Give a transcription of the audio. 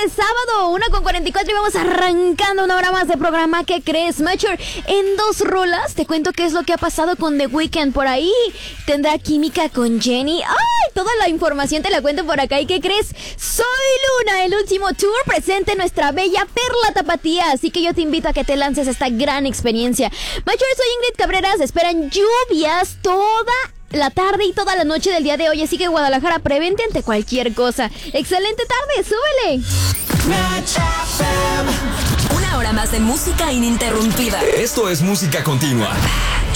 es sábado, 1:44 y vamos arrancando una hora más de programa. ¿Qué crees, Mature? En 2 rolas te cuento qué es lo que ha pasado con The Weeknd. Por ahí tendrá química con Jenny. ¡Ay! Toda la información te la cuento por acá. ¿Y qué crees? Soy Luna, el último tour presente en nuestra bella Perla Tapatía. Así que yo te invito a que te lances a esta gran experiencia. Mature, soy Ingrid Cabreras. Esperan lluvias toda la tarde y toda la noche del día de hoy, así que Guadalajara, prevente ante cualquier cosa. Excelente tarde, súbele. Una hora más de música ininterrumpida. Esto es música continua.